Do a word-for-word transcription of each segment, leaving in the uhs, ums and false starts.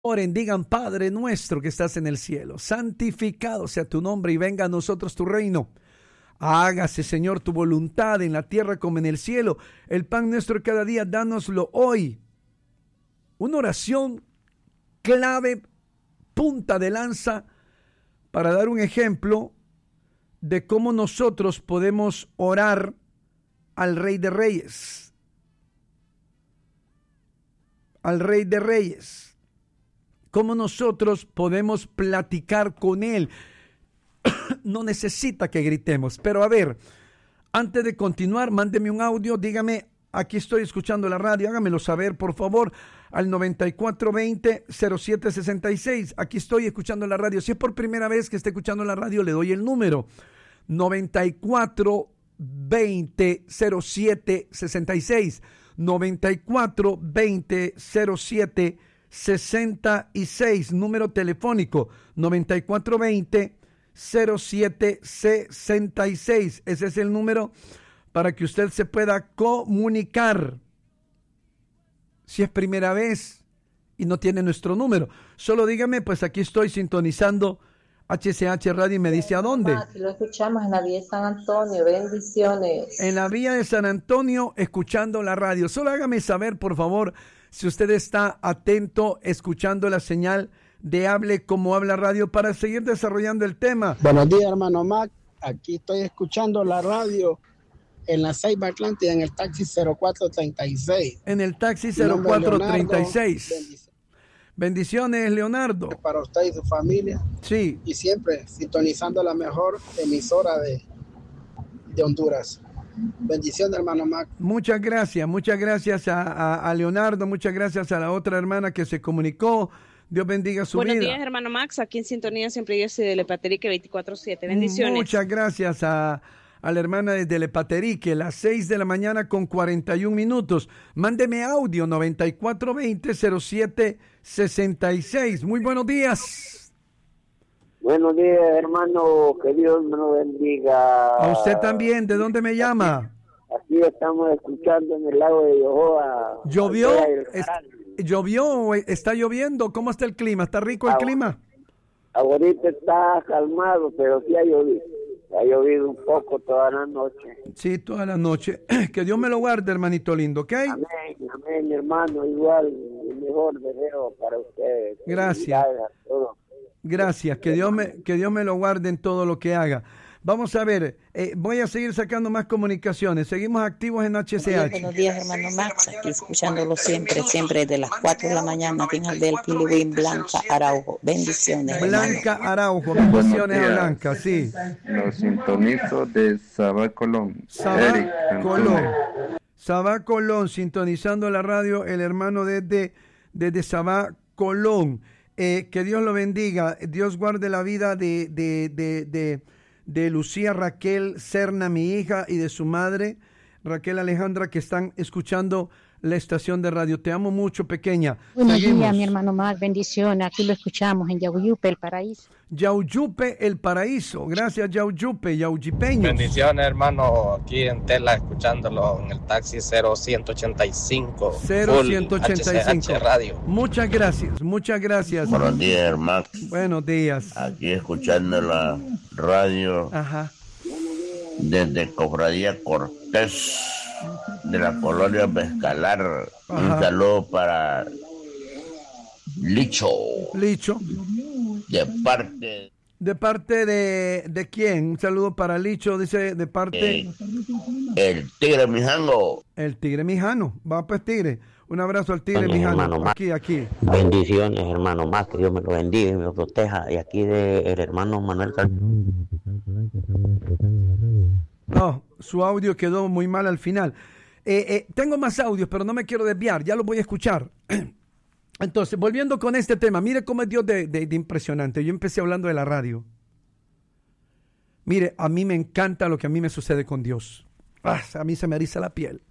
Oren, digan: Padre nuestro que estás en el cielo, santificado sea tu nombre y venga a nosotros tu reino. Hágase, Señor, tu voluntad en la tierra como en el cielo. El pan nuestro de cada día, dánoslo hoy. Una oración clave, punta de lanza, para dar un ejemplo de cómo nosotros podemos orar al Rey de Reyes. Al Rey de Reyes. Cómo nosotros podemos platicar con Él. No necesita que gritemos. Pero a ver, antes de continuar, mándeme un audio, dígame: aquí estoy escuchando la radio, hágamelo saber, por favor, al noventa y cuatro veinte cero siete sesenta y seis. Aquí estoy escuchando la radio. Si es por primera vez que esté escuchando la radio, le doy el número: noventa y cuatro veinte cero siete sesenta y seis. noventa y cuatro veinte cero siete sesenta y seis, número telefónico noventa y cuatro veinte cero siete sesenta y seis. Ese es el número para que usted se pueda comunicar. Si es primera vez y no tiene nuestro número, solo dígame: pues aquí estoy sintonizando H C H Radio, y me dice a dónde. Aquí lo escuchamos en la vía de San Antonio. Bendiciones. En la vía de San Antonio, escuchando la radio. Solo hágame saber, por favor, si usted está atento, escuchando la señal de Hable Como Habla Radio, para seguir desarrollando el tema. Buenos días, hermano Mac. Aquí estoy escuchando la radio en la Ceiba Atlántida, en el taxi cero cuatro treinta y seis. En el taxi cero cuatro treinta y seis. Bendiciones. Bendiciones, Leonardo. Para usted y su familia. Sí. Y siempre sintonizando la mejor emisora de, de Honduras. Bendiciones, hermano Mac. Muchas gracias, muchas gracias a, a, a Leonardo, muchas gracias a la otra hermana que se comunicó. Dios bendiga su Buenos vida. Buenos días, hermano Max, aquí en sintonía siempre yo soy de Lepaterique veinticuatro siete. Bendiciones. Muchas gracias a, a la hermana desde Lepaterique, las seis de la mañana con cuarenta y un minutos. Mándeme audio noventa y cuatro veinte cero siete sesenta y seis. Muy buenos días. Buenos días, hermano, que Dios me lo bendiga. A usted también. ¿De dónde me llama? Aquí, aquí estamos escuchando en el lago de Yohoa. ¿Llovió? Es, ¿Llovió? ¿Está lloviendo? ¿Cómo está el clima? ¿Está rico el ah, clima? Ahorita está calmado, pero sí ha llovido. Ha llovido un poco toda la noche. Sí, toda la noche. Que Dios me lo guarde, hermanito lindo, ¿ok? Amén, amén, mi hermano. Igual, el mejor deseo para ustedes. Gracias. Gracias, que Dios me, que Dios me lo guarde en todo lo que haga. Vamos a ver, eh, voy a seguir sacando más comunicaciones. Seguimos activos en H C H. Buenos días, hermano Max, aquí escuchándolo siempre, siempre de las cuatro de la mañana, aquí en el del Piliwin, Blanca Araujo. Bendiciones, Blanca hermano. Araujo, bendiciones a Blanca, sí. Los sintonizo de Sabá Colón. Sabá Eric, Colón. Sabá Colón, sintonizando la radio, el hermano desde, desde Sabá Colón. Eh, que Dios lo bendiga, Dios guarde la vida de, de, de, de, de Lucía Raquel Serna, mi hija, y de su madre, Raquel Alejandra, que están escuchando la estación de radio. Te amo mucho, pequeña. Buenos días, mi hermano Mac, bendiciones. Aquí lo escuchamos en Yauyupe, el paraíso. Yauyupe, el paraíso. Gracias, Yauyupe, Yauyipeños. Bendiciones, hermano. Aquí en Tela, escuchándolo en el taxi cero ciento ochenta y cinco. cero ciento ochenta y cinco. H C H Radio. Muchas gracias, muchas gracias. Buenos días, hermano. Buenos días. Aquí escuchando la radio. Ajá. Desde Cofradía Cortés, de la colonia Pescalar. Ajá. Un saludo para Licho. Licho. De parte. ¿De parte de, de quién? Un saludo para Licho, dice, de parte. Eh, el Tigre Mijano. El Tigre Mijano. Va pues, Tigre. Un abrazo al Tigre Bendiciones, Mijano. hermano Mac. Aquí, aquí. Bendiciones, hermano Mac. Que Dios me lo bendiga y me lo proteja. Y aquí de el hermano Manuel Calderón. No, su audio quedó muy mal al final. Eh, eh, tengo más audios, pero no me quiero desviar. Ya los voy a escuchar. Entonces, volviendo con este tema, mire cómo es Dios de, de, de impresionante. Yo empecé hablando de la radio. Mire, a mí me encanta lo que a mí me sucede con Dios. Ah, a mí se me eriza la piel.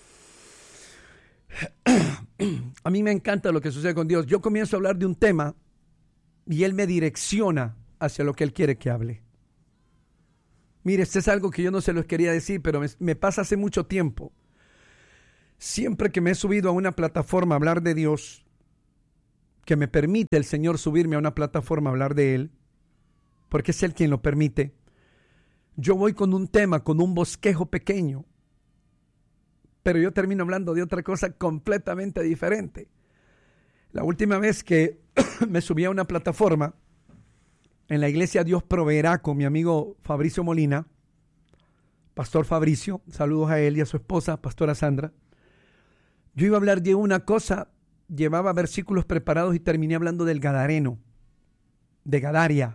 A mí me encanta lo que sucede con Dios. Yo comienzo a hablar de un tema y Él me direcciona hacia lo que Él quiere que hable. Mire, esto es algo que yo no se los quería decir, pero me, me pasa hace mucho tiempo. Siempre que me he subido a una plataforma a hablar de Dios, que me permite el Señor subirme a una plataforma a hablar de Él, porque es Él quien lo permite, yo voy con un tema, con un bosquejo pequeño, pero yo termino hablando de otra cosa completamente diferente. La última vez que me subí a una plataforma en la iglesia Dios Proveerá con mi amigo Fabricio Molina, Pastor Fabricio, saludos a él y a su esposa, Pastora Sandra. Yo iba a hablar de una cosa, llevaba versículos preparados y terminé hablando del Gadareno, de Gadaria.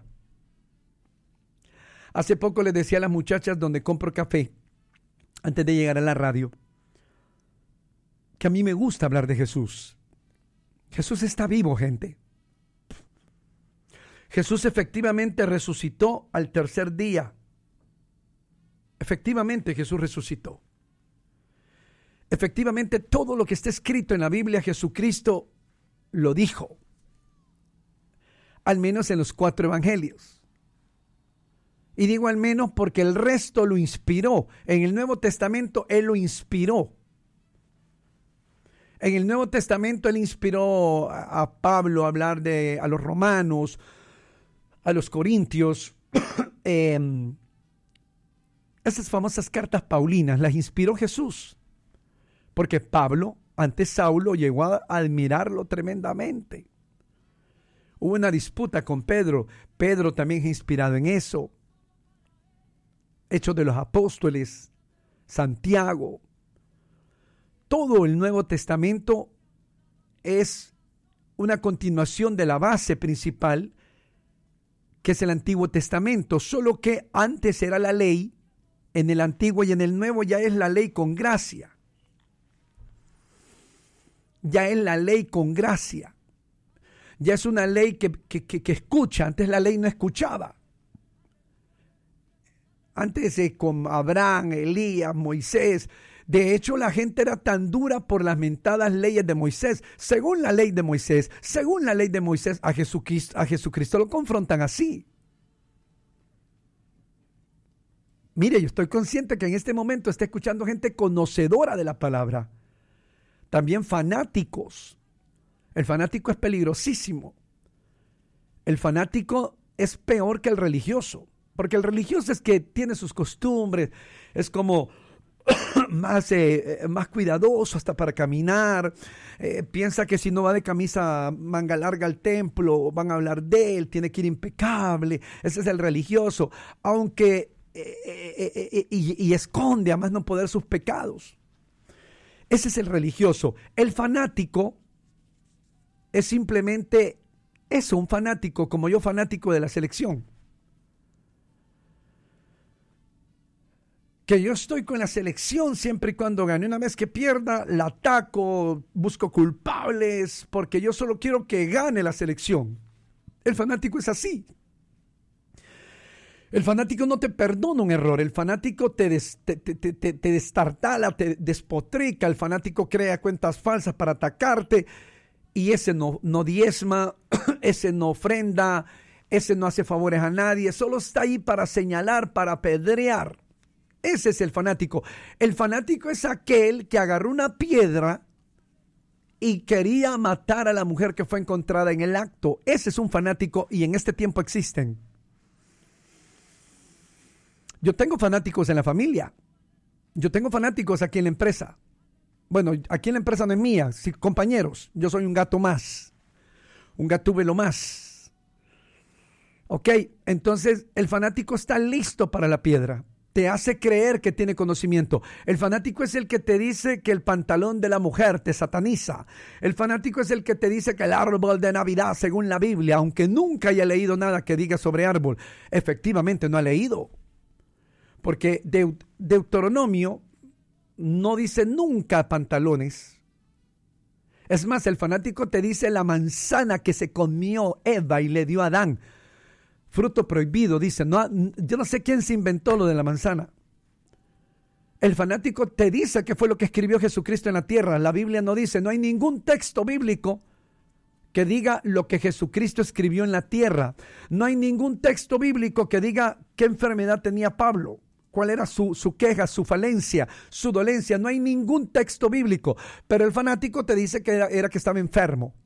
Hace poco les decía a las muchachas donde compro café, antes de llegar a la radio, que a mí me gusta hablar de Jesús. Jesús está vivo, gente. Jesús efectivamente resucitó al tercer día. Efectivamente Jesús resucitó. Efectivamente todo lo que está escrito en la Biblia, Jesucristo lo dijo. Al menos en los cuatro evangelios. Y digo al menos porque el resto lo inspiró. En el Nuevo Testamento Él lo inspiró. En el Nuevo Testamento Él inspiró a Pablo a hablar de a los romanos, a los corintios. eh, esas famosas cartas paulinas las inspiró Jesús. Porque Pablo, antes Saulo, llegó a admirarlo tremendamente. Hubo una disputa con Pedro. Pedro también es inspirado en eso. Hechos de los Apóstoles, Santiago. Todo el Nuevo Testamento es una continuación de la base principal, que es el Antiguo Testamento, solo que antes era la ley, en el Antiguo y en el Nuevo ya es la ley con gracia. Ya es la ley con gracia. Ya es una ley que, que, que, que escucha, antes la ley no escuchaba. Antes eh, con Abraham, Elías, Moisés. De hecho, la gente era tan dura por las mentadas leyes de Moisés. Según la ley de Moisés, según la ley de Moisés, a Jesucristo, a Jesucristo lo confrontan así. Mire, yo estoy consciente que en este momento está escuchando gente conocedora de la palabra. También fanáticos. El fanático es peligrosísimo. El fanático es peor que el religioso. Porque el religioso es que tiene sus costumbres, es como más, eh, más cuidadoso hasta para caminar, eh, piensa que si no va de camisa manga larga al templo, van a hablar de él, tiene que ir impecable. Ese es el religioso, aunque eh, eh, eh, y, y esconde a más no poder sus pecados. Ese es el religioso. El fanático es simplemente eso, un fanático, como yo fanático de la selección. Que yo estoy con la selección siempre y cuando gane. Una vez que pierda, la ataco, busco culpables, porque yo solo quiero que gane la selección. El fanático es así. El fanático no te perdona un error. El fanático te, des, te, te, te, te destartala, te despotrica. El fanático crea cuentas falsas para atacarte. Y ese no, no diezma, ese no ofrenda, ese no hace favores a nadie. Solo está ahí para señalar, para apedrear. Ese es el fanático. El fanático es aquel que agarró una piedra y quería matar a la mujer que fue encontrada en el acto. Ese es un fanático y en este tiempo existen. Yo tengo fanáticos en la familia. Yo tengo fanáticos aquí en la empresa. Bueno, aquí en la empresa no es mía, sí, compañeros. Yo soy un gato más. Un gatúbelo más. Ok, entonces el fanático está listo para la piedra. Te hace creer que tiene conocimiento. El fanático es el que te dice que el pantalón de la mujer te sataniza. El fanático es el que te dice que el árbol de Navidad, según la Biblia, aunque nunca haya leído nada que diga sobre árbol, efectivamente no ha leído. Porque Deut- Deuteronomio no dice nunca pantalones. Es más, el fanático te dice la manzana que se comió Eva y le dio a Adán. Fruto prohibido, dice. No, yo no sé quién se inventó lo de la manzana. El fanático te dice qué fue lo que escribió Jesucristo en la tierra. La Biblia no dice, no hay ningún texto bíblico que diga lo que Jesucristo escribió en la tierra. No hay ningún texto bíblico que diga qué enfermedad tenía Pablo, cuál era su, su queja, su falencia, su dolencia. No hay ningún texto bíblico, pero el fanático te dice que era, era que estaba enfermo.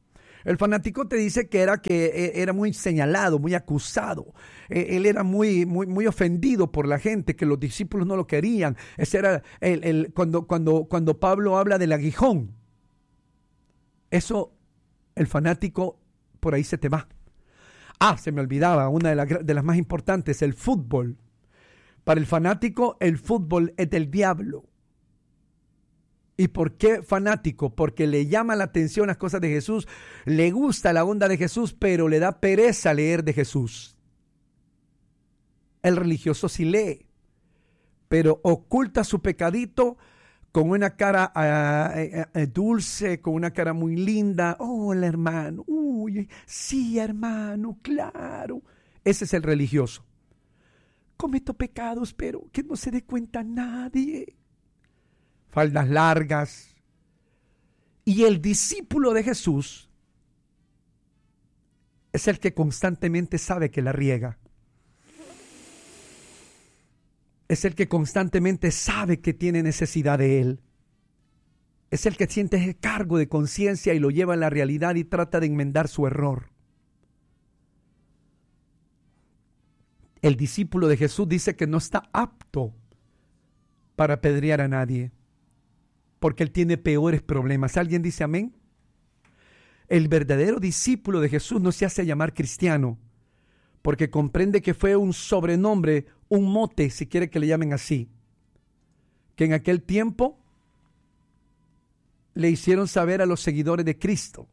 El fanático te dice que era, que era muy señalado, muy acusado. Él era muy, muy, muy ofendido por la gente, que los discípulos no lo querían. Ese era el, el, cuando, cuando, cuando Pablo habla del aguijón. Eso, el fanático, por ahí se te va. Ah, se me olvidaba, una de, la, de las más importantes, el fútbol. Para el fanático, el fútbol es del diablo. ¿Y por qué fanático? Porque le llama la atención las cosas de Jesús, le gusta la onda de Jesús, pero le da pereza leer de Jesús. El religioso sí lee, pero oculta su pecadito con una cara uh, uh, uh, dulce, con una cara muy linda. Hola, hermano. Uy, sí, hermano, claro. Ese es el religioso. Cometo pecados, pero que no se dé cuenta nadie. Faldas largas. Y el discípulo de Jesús es el que constantemente sabe que la riega. Es el que constantemente sabe que tiene necesidad de Él. Es el que siente ese cargo de conciencia y lo lleva a la realidad y trata de enmendar su error. El discípulo de Jesús dice que no está apto para apedrear a nadie, porque él tiene peores problemas. ¿Alguien dice amén? El verdadero discípulo de Jesús no se hace llamar cristiano, porque comprende que fue un sobrenombre, un mote, si quiere que le llamen así, que en aquel tiempo le hicieron saber a los seguidores de Cristo.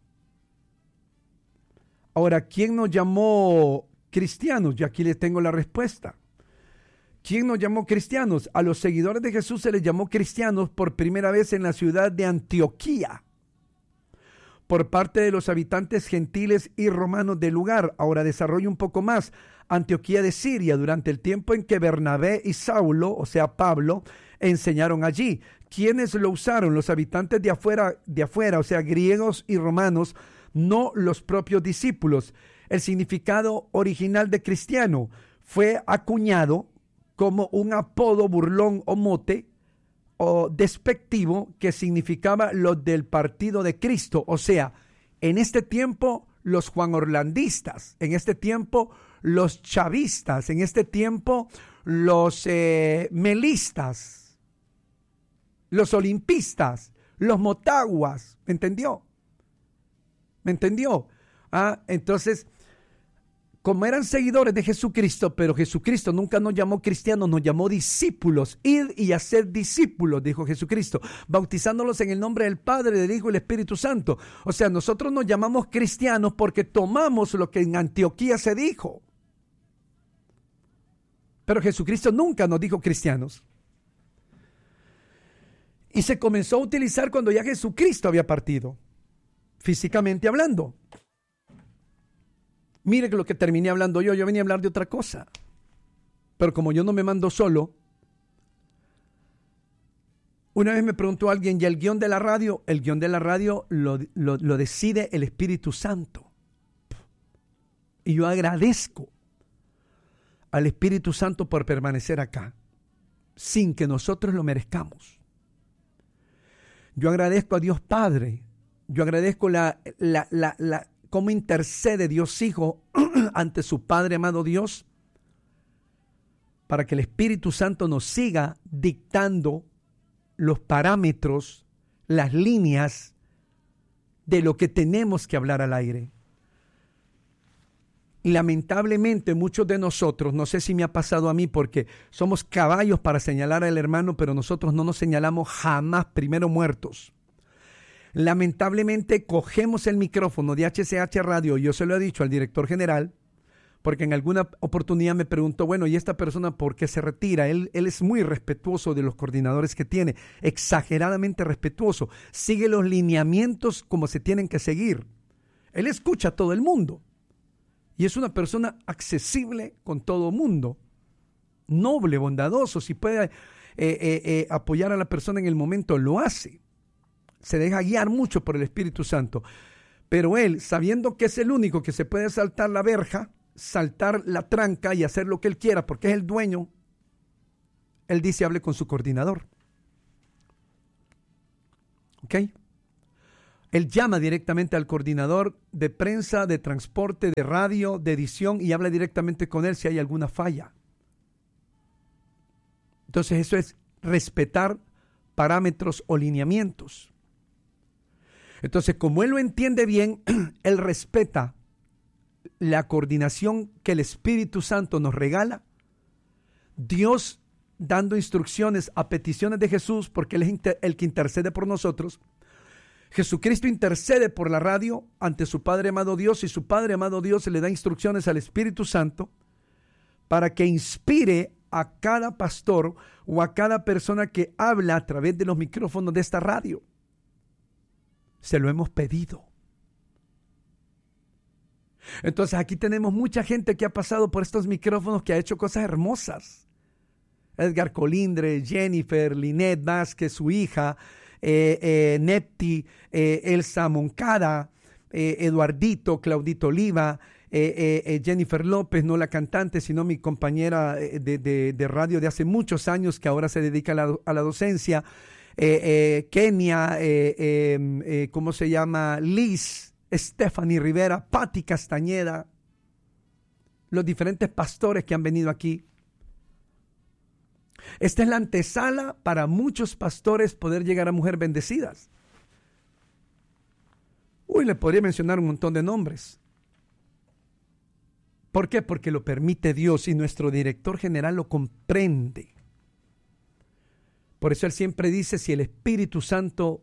Ahora, ¿quién nos llamó cristianos? Yo aquí les tengo la respuesta. ¿Quién nos llamó cristianos? A los seguidores de Jesús se les llamó cristianos por primera vez en la ciudad de Antioquía, por parte de los habitantes gentiles y romanos del lugar. Ahora desarrollo un poco más. Antioquía de Siria, durante el tiempo en que Bernabé y Saulo, o sea Pablo, enseñaron allí. ¿Quiénes lo usaron? Los habitantes de afuera, de afuera, o sea griegos y romanos, no los propios discípulos. El significado original de cristiano fue acuñado como un apodo burlón o mote o despectivo que significaba los del partido de Cristo. O sea, en este tiempo los Juan Orlandistas, en este tiempo los chavistas, en este tiempo los eh, melistas, los olimpistas, los motaguas. ¿Me entendió? ¿Me entendió? Ah, entonces, como eran seguidores de Jesucristo, pero Jesucristo nunca nos llamó cristianos, nos llamó discípulos. Id y hacer discípulos, dijo Jesucristo, bautizándolos en el nombre del Padre, del Hijo y del Espíritu Santo. O sea, nosotros nos llamamos cristianos porque tomamos lo que en Antioquía se dijo. Pero Jesucristo nunca nos dijo cristianos. Y se comenzó a utilizar cuando ya Jesucristo había partido, físicamente hablando. Mire que lo que terminé hablando yo, yo venía a hablar de otra cosa. Pero como yo no me mando solo, una vez me preguntó alguien, ¿y el guión de la radio? El guión de la radio lo, lo, lo decide el Espíritu Santo. Y yo agradezco al Espíritu Santo por permanecer acá, sin que nosotros lo merezcamos. Yo agradezco a Dios Padre, yo agradezco la... la, la, la cómo intercede Dios Hijo ante su Padre amado Dios, para que el Espíritu Santo nos siga dictando los parámetros, las líneas de lo que tenemos que hablar al aire. Y lamentablemente muchos de nosotros, no sé si me ha pasado a mí, porque somos caballos para señalar al hermano, pero nosotros no nos señalamos jamás, primero muertos. Lamentablemente cogemos el micrófono de H C H Radio, yo se lo he dicho al director general, porque en alguna oportunidad me preguntó, bueno, ¿y esta persona por qué se retira? Él, él es muy respetuoso de los coordinadores que tiene, exageradamente respetuoso, sigue los lineamientos como se tienen que seguir. Él escucha a todo el mundo y es una persona accesible con todo el mundo, noble, bondadoso, si puede eh, eh, eh, apoyar a la persona en el momento, lo hace. Se deja guiar mucho por el Espíritu Santo. Pero él, sabiendo que es el único que se puede saltar la verja, saltar la tranca y hacer lo que él quiera, porque es el dueño, él dice, hable con su coordinador. ¿Ok? Él llama directamente al coordinador de prensa, de transporte, de radio, de edición y habla directamente con él si hay alguna falla. Entonces eso es respetar parámetros o lineamientos. Entonces, como él lo entiende bien, él respeta la coordinación que el Espíritu Santo nos regala. Dios dando instrucciones a peticiones de Jesús, porque Él es inter- el que intercede por nosotros. Jesucristo intercede por la radio ante su Padre amado Dios, y su Padre amado Dios le da instrucciones al Espíritu Santo para que inspire a cada pastor o a cada persona que habla a través de los micrófonos de esta radio. Se lo hemos pedido. Entonces aquí tenemos mucha gente que ha pasado por estos micrófonos, que ha hecho cosas hermosas. Edgar Colindre, Jennifer, Linet Vázquez, su hija, eh, eh, Nepti, eh, Elsa Moncada, eh, Eduardito, Claudito Oliva, eh, eh, eh, Jennifer López, no la cantante, sino mi compañera de, de, de radio de hace muchos años, que ahora se dedica a la, a la docencia, eh, eh, Kenia, eh, eh, eh, ¿cómo se llama? Liz, Stephanie Rivera, Patti Castañeda, los diferentes pastores que han venido aquí. Esta es la antesala para muchos pastores poder llegar a mujeres bendecidas. Uy, le podría mencionar un montón de nombres. ¿Por qué? Porque lo permite Dios y nuestro director general lo comprende. Por eso él siempre dice, si el Espíritu Santo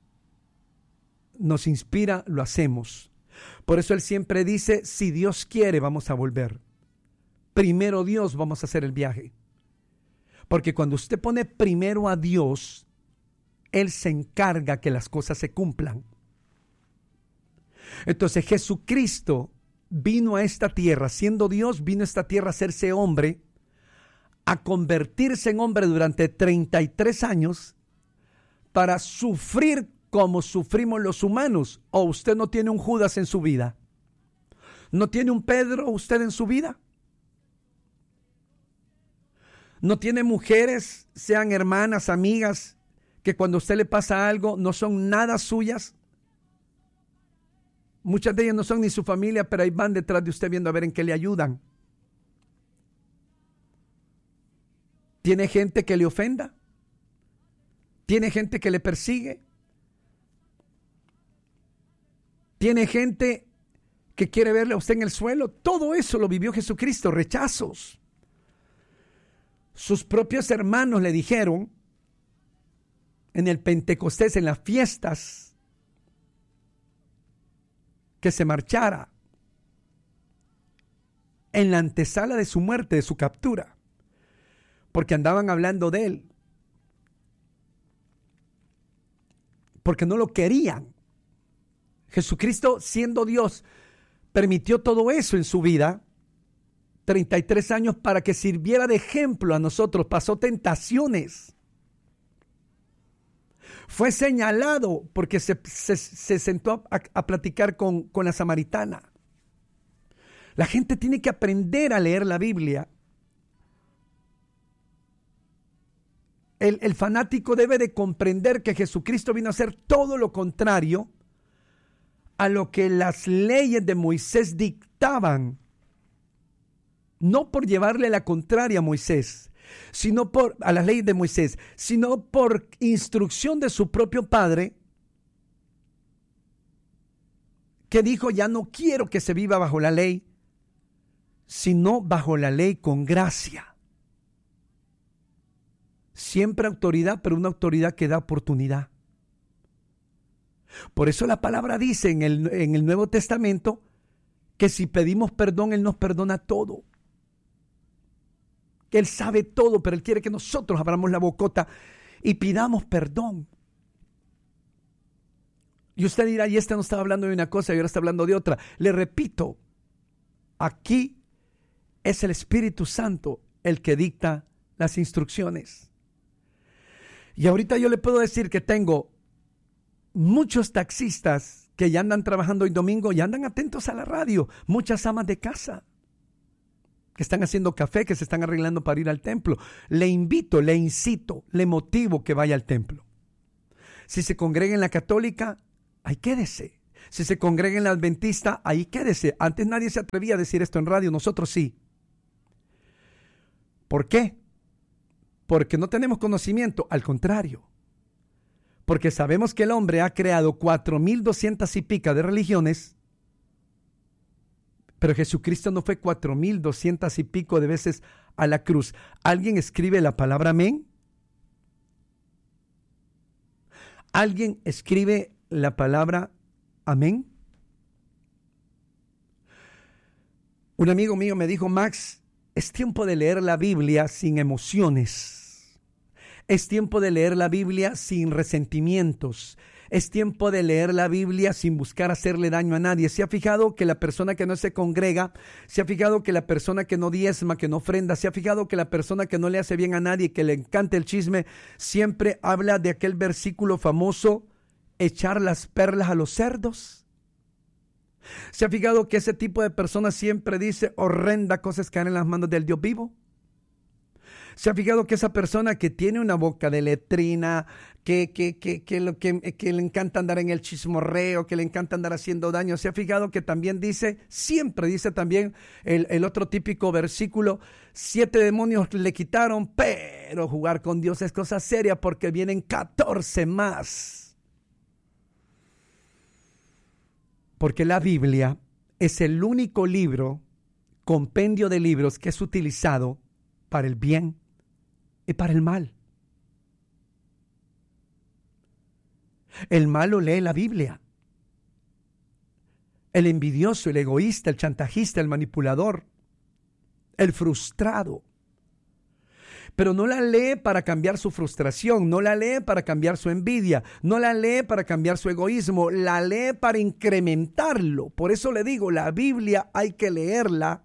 nos inspira, lo hacemos. Por eso él siempre dice, si Dios quiere, vamos a volver. Primero Dios, vamos a hacer el viaje. Porque cuando usted pone primero a Dios, Él se encarga que las cosas se cumplan. Entonces Jesucristo vino a esta tierra, siendo Dios, vino a esta tierra a hacerse hombre, a convertirse en hombre durante treinta y tres años para sufrir como sufrimos los humanos. ¿O usted no tiene un Judas en su vida? ¿No tiene un Pedro usted en su vida? ¿No tiene mujeres, sean hermanas, amigas, que cuando a usted le pasa algo no son nada suyas? Muchas de ellas no son ni su familia, pero ahí van detrás de usted viendo a ver en qué le ayudan. ¿Tiene gente que le ofenda? ¿Tiene gente que le persigue? ¿Tiene gente que quiere verle a usted en el suelo? Todo eso lo vivió Jesucristo, rechazos. Sus propios hermanos le dijeron en el Pentecostés, en las fiestas, que se marchara en la antesala de su muerte, de su captura, porque andaban hablando de él, porque no lo querían. Jesucristo, siendo Dios, permitió todo eso en su vida, treinta y tres años, para que sirviera de ejemplo a nosotros. Pasó tentaciones. Fue señalado porque se, se, se sentó a, a platicar con, con la samaritana. La gente tiene que aprender a leer la Biblia. El, el fanático debe de comprender que Jesucristo vino a hacer todo lo contrario a lo que las leyes de Moisés dictaban. No por llevarle la contraria a Moisés, sino por a las leyes de Moisés, sino por instrucción de su propio padre, que dijo, ya no quiero que se viva bajo la ley, sino bajo la ley con gracia. Siempre autoridad, pero una autoridad que da oportunidad. Por eso la palabra dice en el, en el Nuevo Testamento que si pedimos perdón, Él nos perdona todo. Que Él sabe todo, pero Él quiere que nosotros abramos la bocota y pidamos perdón. Y usted dirá, y este no estaba hablando de una cosa y ahora está hablando de otra. Le repito, aquí es el Espíritu Santo el que dicta las instrucciones. Y ahorita yo le puedo decir que tengo muchos taxistas que ya andan trabajando hoy domingo y andan atentos a la radio. Muchas amas de casa que están haciendo café, que se están arreglando para ir al templo. Le invito, le incito, le motivo que vaya al templo. Si se congrega en la católica, ahí quédese. Si se congrega en la Adventista, ahí quédese. Antes nadie se atrevía a decir esto en radio, nosotros sí. ¿Por qué? Porque no tenemos conocimiento, al contrario. Porque sabemos que el hombre ha creado cuatro mil doscientas y pica de religiones, pero Jesucristo no fue cuatro mil doscientas y pico de veces a la cruz. ¿Alguien escribe la palabra amén? ¿Alguien escribe la palabra amén? Un amigo mío me dijo, Max, es tiempo de leer la Biblia sin emociones. Es tiempo de leer la Biblia sin resentimientos. Es tiempo de leer la Biblia sin buscar hacerle daño a nadie. ¿Se ha fijado que la persona que no se congrega, se ha fijado que la persona que no diezma, que no ofrenda, se ha fijado que la persona que no le hace bien a nadie, que le encanta el chisme, siempre habla de aquel versículo famoso, echar las perlas a los cerdos? ¿Se ha fijado que ese tipo de personas siempre dice horrenda cosas que caen en las manos del Dios vivo? ¿Se ha fijado que esa persona que tiene una boca de letrina, que, que, que, que, lo que, que le encanta andar en el chismorreo, que le encanta andar haciendo daño, se ha fijado que también dice, siempre dice también el, el otro típico versículo, siete demonios le quitaron, pero jugar con Dios es cosa seria porque vienen catorce más? Porque la Biblia es el único libro, compendio de libros que es utilizado para el bien y para el mal. El malo lee la Biblia. El envidioso, el egoísta, el chantajista, el manipulador, el frustrado. Pero no la lee para cambiar su frustración, no la lee para cambiar su envidia, no la lee para cambiar su egoísmo, la lee para incrementarlo. Por eso le digo, la Biblia hay que leerla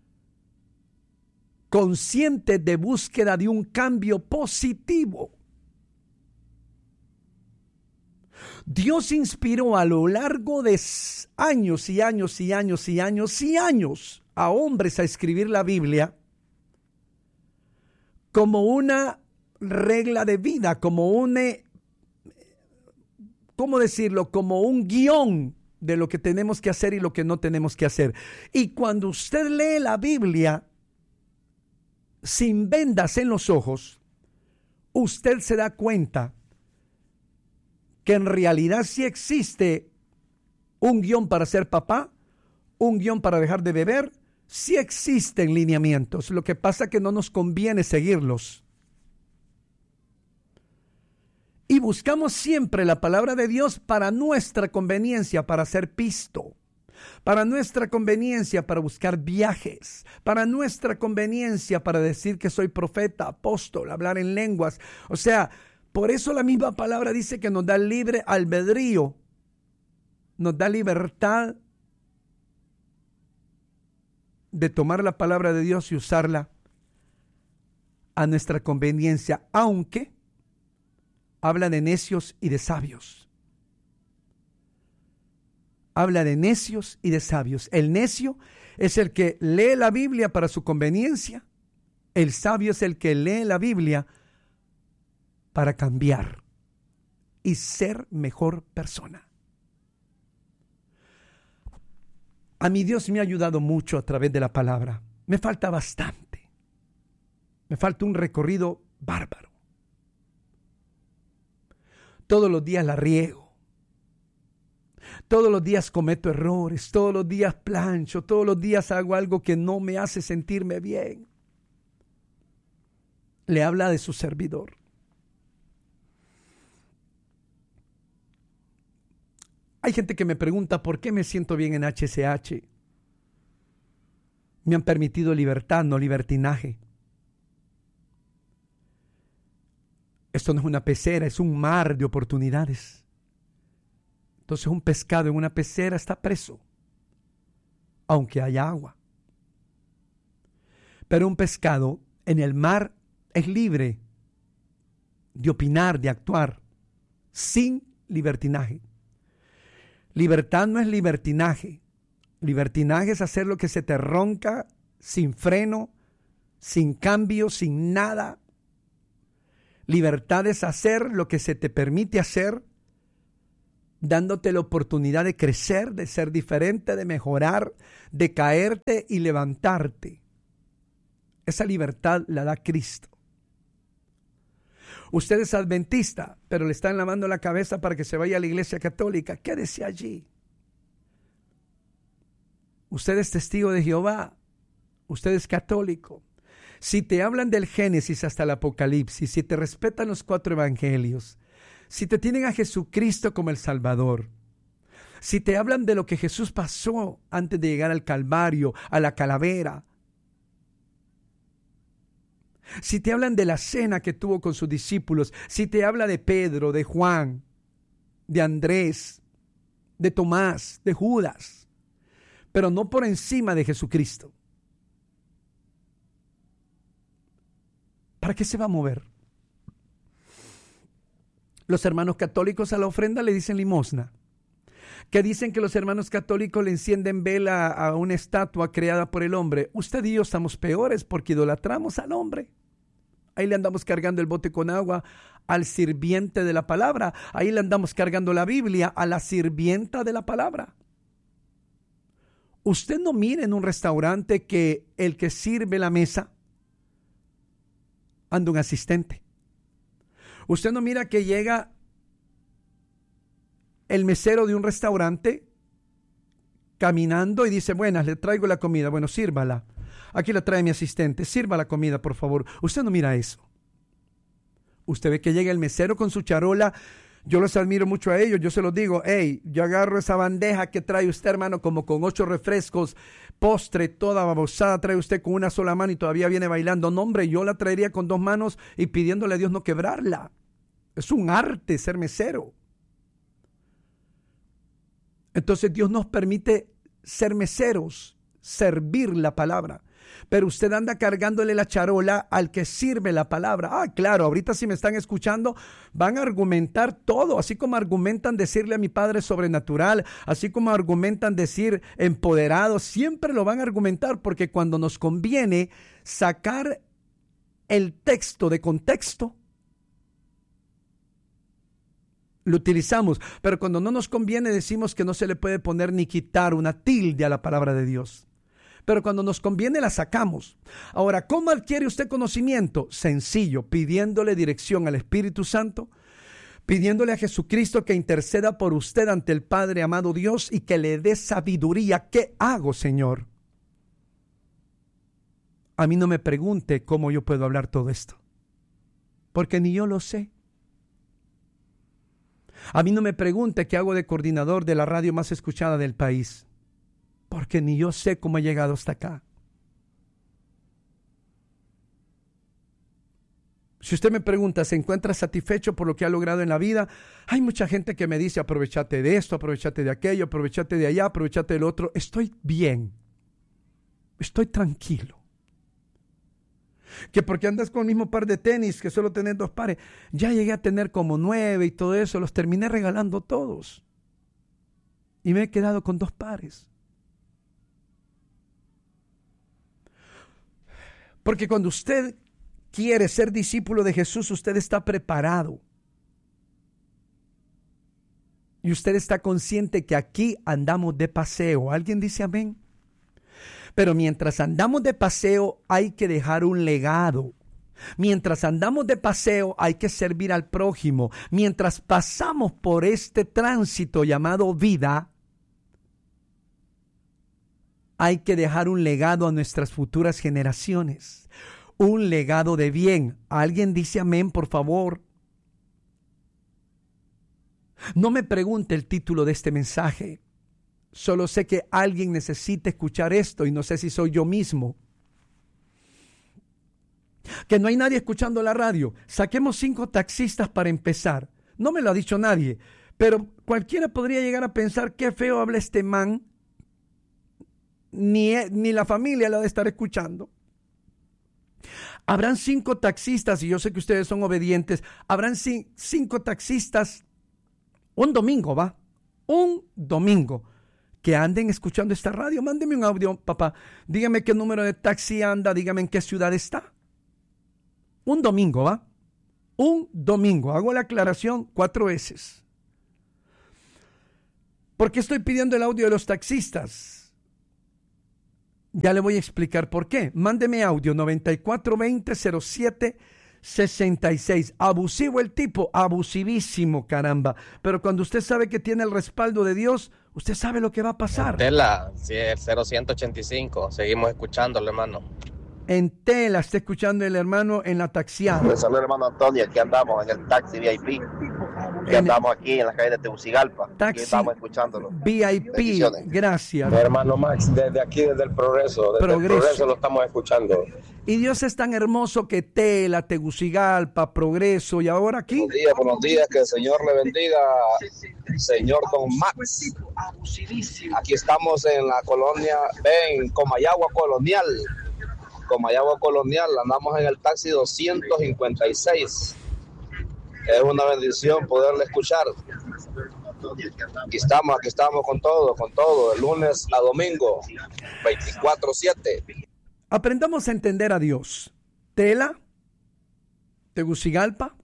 consciente de búsqueda de un cambio positivo. Dios inspiró a lo largo de años y años y años y años y años a hombres a escribir la Biblia como una regla de vida, como un, ¿cómo decirlo? Como un guión de lo que tenemos que hacer y lo que no tenemos que hacer. Y cuando usted lee la Biblia sin vendas en los ojos, usted se da cuenta que en realidad sí existe un guión para ser papá, un guión para dejar de beber, sí existen lineamientos. Lo que pasa es que no nos conviene seguirlos. Y buscamos siempre la palabra de Dios para nuestra conveniencia, para ser pisto. Para nuestra conveniencia, para buscar viajes, para nuestra conveniencia, para decir que soy profeta, apóstol, hablar en lenguas. O sea, por eso la misma palabra dice que nos da libre albedrío, nos da libertad de tomar la palabra de Dios y usarla a nuestra conveniencia, aunque habla de necios y de sabios. Habla de necios y de sabios. El necio es el que lee la Biblia para su conveniencia. El sabio es el que lee la Biblia para cambiar y ser mejor persona. A mí Dios me ha ayudado mucho a través de la palabra. Me falta bastante. Me falta un recorrido bárbaro. Todos los días la riego. Todos los días cometo errores, todos los días plancho, todos los días hago algo que no me hace sentirme bien. Le habla de su servidor. Hay gente que me pregunta por qué me siento bien en H C H. Me han permitido libertad, no libertinaje. Esto no es una pecera, es un mar de oportunidades. Entonces un pescado en una pecera está preso, aunque haya agua. Pero un pescado en el mar es libre de opinar, de actuar, sin libertinaje. Libertad no es libertinaje. Libertinaje es hacer lo que se te ronca, sin freno, sin cambio, sin nada. Libertad es hacer lo que se te permite hacer dándote la oportunidad de crecer, de ser diferente, de mejorar, de caerte y levantarte. Esa libertad la da Cristo. Usted es adventista, pero le están lavando la cabeza para que se vaya a la iglesia católica. Quédese allí. Usted es testigo de Jehová. Usted es católico. Si te hablan del Génesis hasta el Apocalipsis, si te respetan los cuatro evangelios, si te tienen a Jesucristo como el Salvador, si te hablan de lo que Jesús pasó antes de llegar al Calvario, a la calavera, si te hablan de la cena que tuvo con sus discípulos, si te habla de Pedro, de Juan, de Andrés, de Tomás, de Judas, pero no por encima de Jesucristo, ¿para qué se va a mover? Los hermanos católicos a la ofrenda le dicen limosna. Que dicen que los hermanos católicos le encienden vela a una estatua creada por el hombre. Usted y yo estamos peores porque idolatramos al hombre. Ahí le andamos cargando el bote con agua al sirviente de la palabra. Ahí le andamos cargando la Biblia a la sirvienta de la palabra. Usted no mire en un restaurante que el que sirve la mesa anda un asistente. Usted no mira que llega el mesero de un restaurante caminando y dice, buenas, le traigo la comida. Bueno, sírvala. Aquí la trae mi asistente. Sirva la comida, por favor. Usted no mira eso. Usted ve que llega el mesero con su charola. Yo los admiro mucho a ellos. Yo se los digo, hey, yo agarro esa bandeja que trae usted, hermano, como con ocho refrescos, postre, toda babosada trae usted con una sola mano y todavía viene bailando. No, hombre, yo la traería con dos manos y pidiéndole a Dios no quebrarla. Es un arte ser mesero. Entonces Dios nos permite ser meseros, servir la palabra. Pero usted anda cargándole la charola al que sirve la palabra. Ah, claro, ahorita si me están escuchando, van a argumentar todo, así como argumentan decirle a mi Padre sobrenatural, así como argumentan decir empoderado, siempre lo van a argumentar porque cuando nos conviene sacar el texto de contexto, lo utilizamos, pero cuando no nos conviene decimos que no se le puede poner ni quitar una tilde a la palabra de Dios. Pero cuando nos conviene la sacamos. Ahora, ¿cómo adquiere usted conocimiento? Sencillo, pidiéndole dirección al Espíritu Santo, pidiéndole a Jesucristo que interceda por usted ante el Padre amado Dios y que le dé sabiduría. ¿Qué hago, Señor? A mí no me pregunte cómo yo puedo hablar todo esto, porque ni yo lo sé. A mí no me pregunte qué hago de coordinador de la radio más escuchada del país, porque ni yo sé cómo he llegado hasta acá. Si usted me pregunta, ¿se encuentra satisfecho por lo que ha logrado en la vida? Hay mucha gente que me dice, aprovechate de esto, aprovechate de aquello, aprovechate de allá, aprovechate del otro. Estoy bien. Estoy tranquilo. Que porque andas con el mismo par de tenis, que solo tenés dos pares. Ya llegué a tener como nueve y todo eso. Los terminé regalando todos. Y me he quedado con dos pares. Porque cuando usted quiere ser discípulo de Jesús, usted está preparado. Y usted está consciente que aquí andamos de paseo. ¿Alguien dice amén? Pero mientras andamos de paseo hay que dejar un legado. Mientras andamos de paseo hay que servir al prójimo. Mientras pasamos por este tránsito llamado vida, hay que dejar un legado a nuestras futuras generaciones. Un legado de bien. ¿Alguien dice amén, por favor? No me pregunte el título de este mensaje. Solo sé que alguien necesita escuchar esto y no sé si soy yo mismo. Que no hay nadie escuchando la radio. Saquemos cinco taxistas para empezar. No me lo ha dicho nadie, pero cualquiera podría llegar a pensar qué feo habla este man. Ni, ni la familia lo ha de estar escuchando. Habrán cinco taxistas, y yo sé que ustedes son obedientes, habrán ci- cinco taxistas un domingo, ¿va? Un domingo. Que anden escuchando esta radio. Mándeme un audio, papá. Dígame qué número de taxi anda. Dígame en qué ciudad está. Un domingo, ¿va? Un domingo. Hago la aclaración cuatro veces. ¿Por qué estoy pidiendo el audio de los taxistas? Ya le voy a explicar por qué. Mándeme audio noventa y cuatro veinte cero siete sesenta y seis. Abusivo el tipo, abusivísimo, caramba. Pero cuando usted sabe que tiene el respaldo de Dios, usted sabe lo que va a pasar. Tela, sí, el cero ciento ochenta y cinco. Seguimos escuchándolo, hermano. En Tela está escuchando el hermano en la taxiada. Pues saludos, hermano Antonio. Aquí andamos en el taxi V I P. Aquí andamos aquí en la calle de Tegucigalpa. Taxi Aquí estamos escuchándolo. V I P, gracias. Mi hermano Max, desde aquí, desde el Progreso. Desde Progreso. el Progreso lo estamos escuchando. Y Dios es tan hermoso que Tela, Tegucigalpa, Progreso y ahora aquí. Buenos días, buenos días, que el Señor le bendiga, señor Don Max. Aquí estamos en la colonia, en Comayagua Colonial. Comayagua Colonial, andamos en el taxi doscientos cincuenta y seis. Es una bendición poderle escuchar. Aquí estamos, aquí estamos con todo, con todo, de lunes a domingo, veinticuatro siete. Aprendamos a entender a Dios. Tela, Tegucigalpa,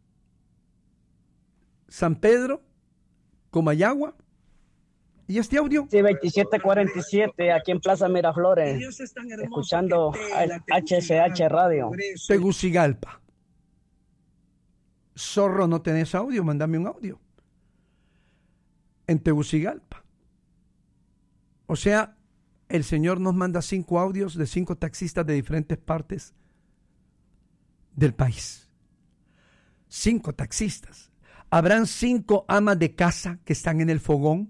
San Pedro, Comayagua. ¿Y este audio? Sí, veintisiete cuarenta y siete, aquí en Plaza Miraflores, escuchando H C H Radio. Tegucigalpa. Zorro, ¿no tenés audio? Mándame un audio. En Tegucigalpa. O sea, el Señor nos manda cinco audios de cinco taxistas de diferentes partes del país. Cinco taxistas. Habrán cinco amas de casa que están en el fogón.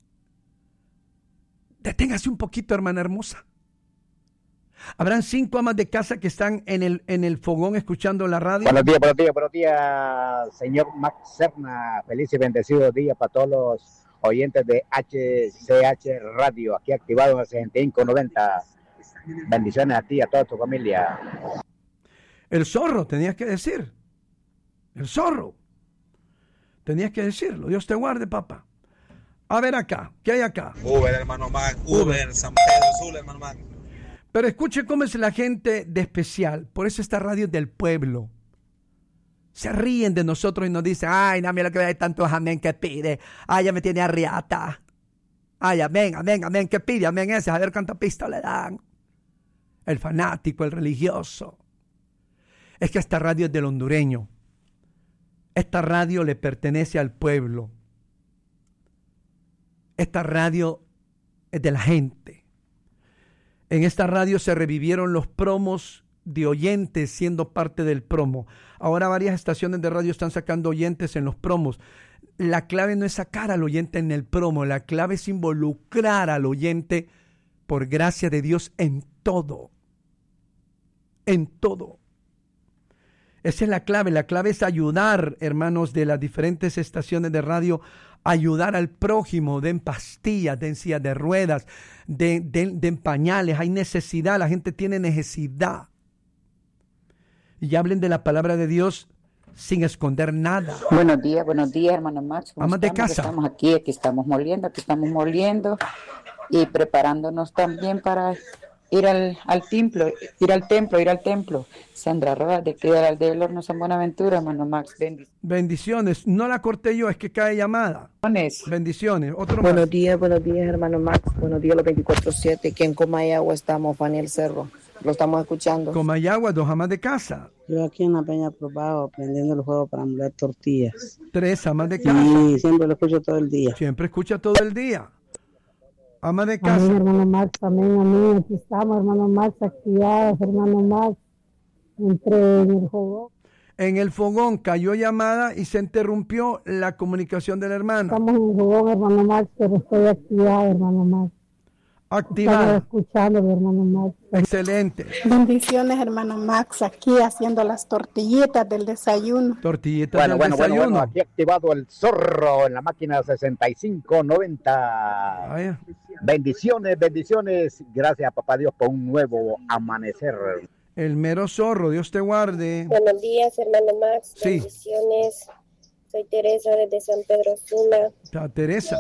Deténgase un poquito, hermana hermosa. Habrán cinco amas de casa que están en el, en el fogón escuchando la radio. Buenos días, buenos días, buenos días, señor Max Serna. Feliz y bendecido día para todos los oyentes de H C H Radio, aquí activado en el sesenta y cinco noventa. Bendiciones a ti y a toda tu familia. El zorro, tenías que decir. El zorro. Tenías que decirlo. Dios te guarde, papá. A ver acá, ¿qué hay acá? Uber, hermano Mac, Uber, Uber. San Pedro Sula, hermano Mac. Pero escuche cómo es la gente de especial. Por eso esta radio es del pueblo. Se ríen de nosotros y nos dicen, ay, no, mira lo que hay tantos amén que pide. Ay, ya me tiene arriata. Ay, amén, amén, amén, que pide, amén ese. A ver cuánta pista le dan. El fanático, el religioso. Es que esta radio es del hondureño. Esta radio le pertenece al pueblo. Esta radio es de la gente. En esta radio se revivieron los promos de oyentes siendo parte del promo. Ahora varias estaciones de radio están sacando oyentes en los promos. La clave no es sacar al oyente en el promo, la clave es involucrar al oyente por gracia de Dios en todo. En todo. Esa es la clave. La clave es ayudar, hermanos, de las diferentes estaciones de radio, ayudar al prójimo, den pastillas, den sillas de ruedas, den, den, den pañales. Hay necesidad, la gente tiene necesidad. Y hablen de la palabra de Dios sin esconder nada. Buenos días, buenos días, hermano Max. Amas de casa. Estamos aquí, aquí estamos moliendo, aquí estamos moliendo y preparándonos también para ir al, al templo, ir al templo, ir al templo. Sandra Rojas, de aquí de la aldea del Horno, San Buenaventura, hermano Max. Bendiciones. Bendiciones. No la corté yo, es que cae llamada. Bendiciones. Otro buenos más. días, buenos días, hermano Max. Buenos días, los veinticuatro siete. Aquí en Comayagua estamos, Faniel Cerro. Lo estamos escuchando. Comayagua, dos amas de casa. Yo aquí en la Peña Probado, aprendiendo el juego para moler tortillas. Tres amas de casa. Sí, siempre lo escucho todo el día. Siempre escucha todo el día. Ama de casa. Amén, hermano Max, amén, amén. Aquí estamos, hermano Max, activados, hermano Max. Entré en el fogón. En el fogón cayó llamada y se interrumpió la comunicación del hermano. Estamos en el fogón, hermano Max, pero estoy activado, hermano Max. Activado. Estamos escuchando, hermano Max. Excelente. Bendiciones, hermano Max, aquí haciendo las tortillitas del desayuno. Tortillitas bueno, del bueno, desayuno. Bueno, bueno, aquí activado el zorro en la máquina sesenta y cinco noventa. Ay. Bendiciones, bendiciones. Gracias, papá Dios, por un nuevo amanecer. El mero zorro, Dios te guarde. Buenos días, hermano Max. Sí. Bendiciones. Soy Teresa desde San Pedro Sula. Teresa.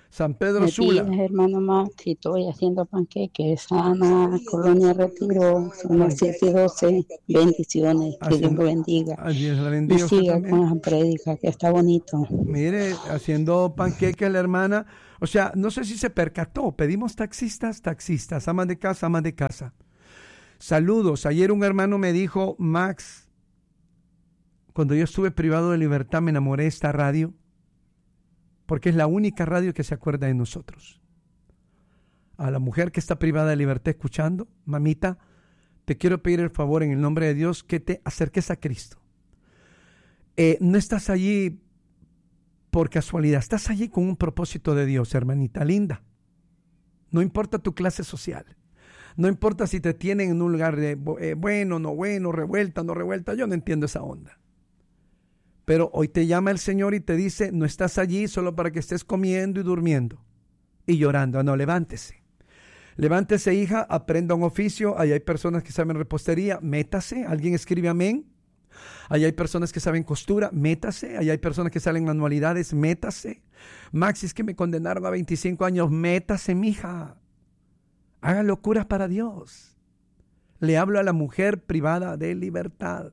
San Pedro Me Sula. pides, hermano Max, y estoy haciendo panqueques. Ana, Colonia Retiro, son las siete doce. Bendiciones, que Dios lo bendiga. Dios la bendiga. Y siga con la prédica, que está bonito. Mire, haciendo panqueques la hermana. O sea, no sé si se percató. Pedimos taxistas, taxistas, amas de casa, amas de casa. Saludos. Ayer un hermano me dijo, Max, cuando yo estuve privado de libertad me enamoré de esta radio, porque es la única radio que se acuerda de nosotros. A la mujer que está privada de libertad escuchando, mamita, te quiero pedir el favor en el nombre de Dios que te acerques a Cristo. Eh, no estás allí por casualidad, estás allí con un propósito de Dios, hermanita linda. No importa tu clase social, no importa si te tienen en un lugar de eh, bueno, no bueno, revuelta, no revuelta, yo no entiendo esa onda. Pero hoy te llama el Señor y te dice, no estás allí solo para que estés comiendo y durmiendo y llorando. No, levántese. Levántese, hija, aprenda un oficio. Ahí hay personas que saben repostería, métase. Alguien escribe amén. Ahí hay personas que saben costura, métase. Ahí hay personas que saben manualidades, métase. Maxi, es que me condenaron a veinticinco años, métase, mija. Haga locuras para Dios. Le hablo a la mujer privada de libertad.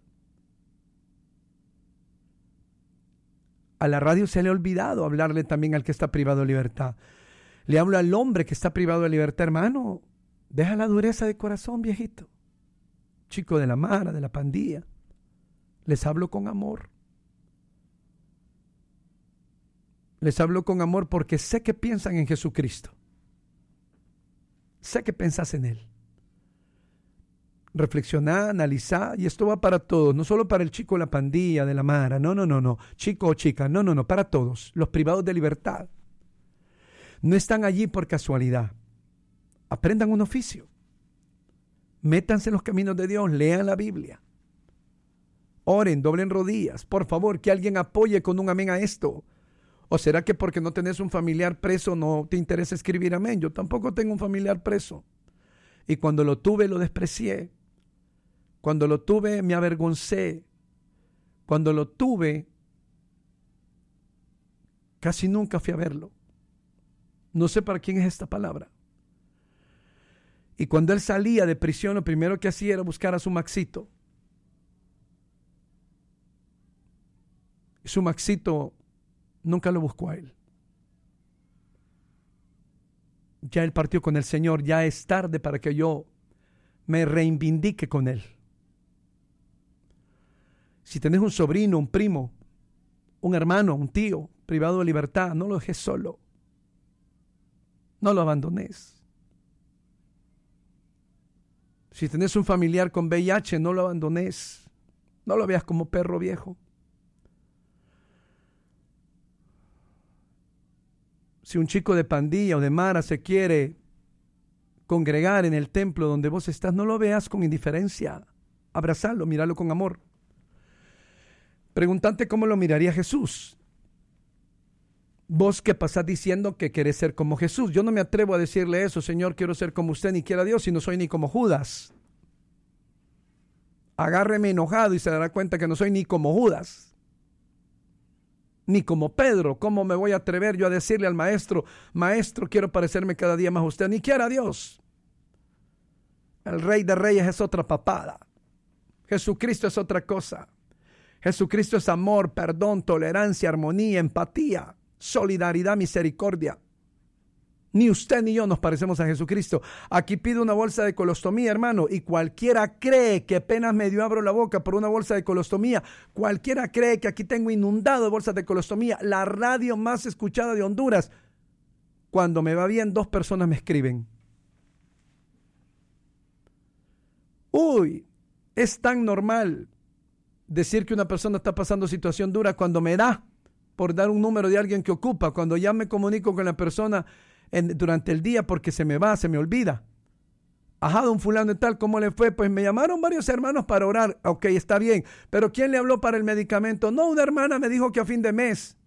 A la radio se le ha olvidado hablarle también al que está privado de libertad. Le hablo al hombre que está privado de libertad, hermano. Deja la dureza de corazón, viejito. Chico de la mara, de la pandilla. Les hablo con amor. Les hablo con amor porque sé que piensan en Jesucristo. Sé que pensás en Él. Reflexionar, analizar, y esto va para todos, no solo para el chico de la pandilla, de la mara, no, no, no, no, chico o chica, no, no, no, para todos, los privados de libertad. No están allí por casualidad. Aprendan un oficio. Métanse en los caminos de Dios, lean la Biblia. Oren, doblen rodillas. Por favor, que alguien apoye con un amén a esto. ¿O será que porque no tenés un familiar preso no te interesa escribir amén? Yo tampoco tengo un familiar preso. Y cuando lo tuve lo desprecié. Cuando lo tuve me avergoncé. Cuando lo tuve casi nunca fui a verlo. No sé para quién es esta palabra. Y cuando él salía de prisión, lo primero que hacía era buscar a su Maxito. Y su Maxito nunca lo buscó a él. Ya él partió con el Señor, ya es tarde para que yo me reivindique con él. Si tenés un sobrino, un primo, un hermano, un tío privado de libertad, no lo dejes solo. No lo abandones. Si tenés un familiar con V I H, no lo abandones. No lo veas como perro viejo. Si un chico de pandilla o de mara se quiere congregar en el templo donde vos estás, no lo veas con indiferencia. Abrazalo, míralo con amor. Preguntante cómo lo miraría Jesús. Vos que pasás diciendo que querés ser como Jesús. Yo no me atrevo a decirle eso, Señor, quiero ser como usted, ni quiera Dios, si no soy ni como Judas. Agárreme enojado y se dará cuenta que no soy ni como Judas. Ni como Pedro. ¿Cómo me voy a atrever yo a decirle al maestro, maestro, quiero parecerme cada día más a usted? Ni quiera Dios. El Rey de Reyes es otra papada. Jesucristo es otra cosa. Jesucristo es amor, perdón, tolerancia, armonía, empatía, solidaridad, misericordia. Ni usted ni yo nos parecemos a Jesucristo. Aquí pido una bolsa de colostomía, hermano, y cualquiera cree que apenas medio abro la boca por una bolsa de colostomía. Cualquiera cree que aquí tengo inundado de bolsas de colostomía. La radio más escuchada de Honduras. Cuando me va bien, dos personas me escriben. Uy, es tan normal decir que una persona está pasando situación dura cuando me da por dar un número de alguien que ocupa. Cuando ya me comunico con la persona En, durante el día porque se me va, se me olvida. Ajá, don fulano y tal, ¿cómo le fue? Pues me llamaron varios hermanos para orar. Ok, está bien, pero ¿quién le habló para el medicamento? No, una hermana me dijo que a fin de mes.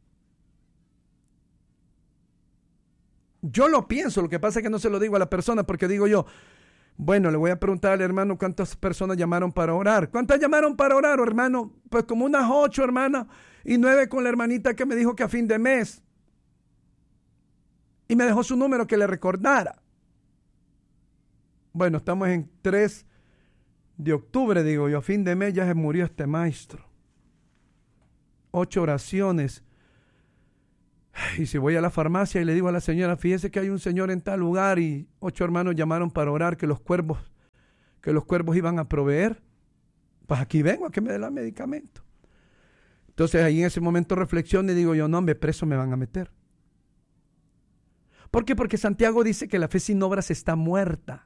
Yo lo pienso, lo que pasa es que no se lo digo a la persona porque digo yo, bueno, le voy a preguntar al hermano cuántas personas llamaron para orar. ¿Cuántas llamaron para orar, hermano? Pues como unas ocho, hermana, y nueve con la hermanita que me dijo que a fin de mes. Y me dejó su número que le recordara. Bueno, estamos en tres de octubre, digo yo, a fin de mes ya se murió este maestro. Ocho oraciones. Y si voy a la farmacia y le digo a la señora, fíjese que hay un señor en tal lugar y ocho hermanos llamaron para orar que los cuervos, que los cuervos iban a proveer, pues aquí vengo a que me dé el medicamento. Entonces ahí en ese momento reflexiono y digo yo, no, hombre, preso me van a meter. ¿Por qué? Porque Santiago dice que la fe sin obras está muerta.